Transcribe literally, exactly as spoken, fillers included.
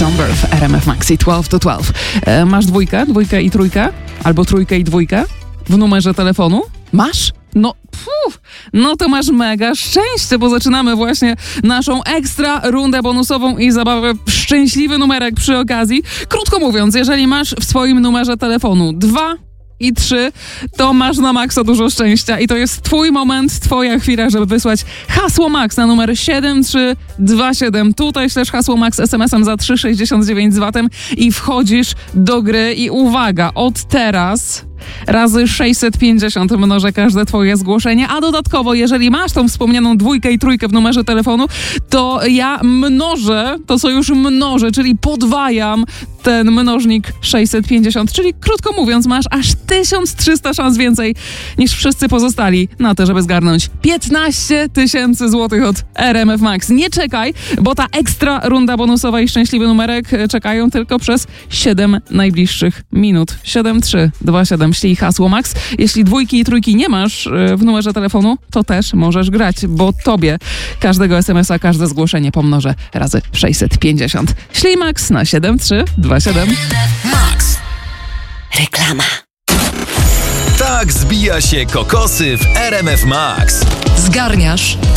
Somber w R M F Max i dwanaście to dwanaście. E, masz dwójkę, dwójkę i trójkę? Albo trójkę i dwójkę? W numerze telefonu? Masz? No, puf, no to masz mega szczęście, bo zaczynamy właśnie naszą ekstra rundę bonusową i zabawę szczęśliwy numerek przy okazji. Krótko mówiąc, jeżeli masz w swoim numerze telefonu dwa i trzy, to masz na maksa dużo szczęścia i to jest twój moment, twoja chwila, żeby wysłać hasło Max na numer siedem trzy dwa siedem. Tutaj ślesz hasło Max es em esem za trzy sześćdziesiąt dziewięć z VAT-em i wchodzisz do gry i uwaga, od teraz razy sześćset pięćdziesiąt mnożę każde twoje zgłoszenie, a dodatkowo, jeżeli masz tą wspomnianą dwójkę i trójkę w numerze telefonu, to ja mnożę, to co już mnożę, czyli podwajam ten mnożnik sześćset pięćdziesiąt, czyli krótko mówiąc, masz aż tysiąc trzysta szans więcej niż wszyscy pozostali na to, żeby zgarnąć piętnaście tysięcy złotych od R M F Max. Nie czekaj, bo ta ekstra runda bonusowa i szczęśliwy numerek czekają tylko przez siedem najbliższych minut. siedem trzy dwa siedem. Ślij hasło Max. Jeśli dwójki i trójki nie masz w numerze telefonu, to też możesz grać, bo tobie każdego es emesa, każde zgłoszenie pomnożę razy sześćset pięćdziesiąt. Ślij Max na siedem trzy dwa siedem. Max. Reklama. Tak zbija się kokosy w R M F Max. Zgarniasz